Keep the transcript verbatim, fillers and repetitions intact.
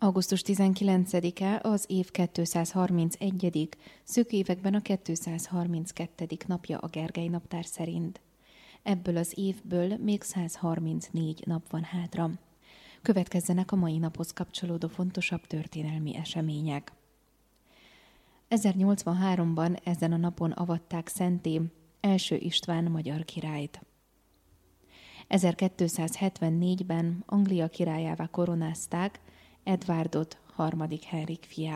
augusztus tizenkilencedike az év kétszázharmincegyedik szűk években a kétszázharminckettedik napja a Gergely naptár szerint. Ebből az évből még száz harmincnégy nap van hátra. Következzenek a mai naphoz kapcsolódó fontosabb történelmi események. ezernyolcvanháromban ezen a napon avatták szentté első István magyar királyt. ezerkétszázhetvennégyben Anglia királyává koronázták Edwardot, harmadik Henrik fiát.